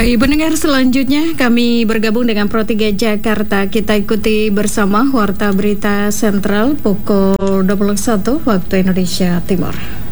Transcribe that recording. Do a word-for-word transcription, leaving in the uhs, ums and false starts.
Baik, pendengar selanjutnya kami bergabung dengan Pro tiga Jakarta. Kita ikuti bersama Warta Berita Sentral pukul dua puluh satu waktu Indonesia Timur.